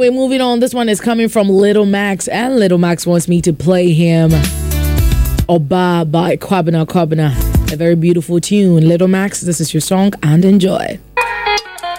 Anyway, moving on. This one is coming from Little Max, and Little Max wants me to play him Oba by Kwabena Kwabena. A very beautiful tune. Little Max, this is your song, and enjoy.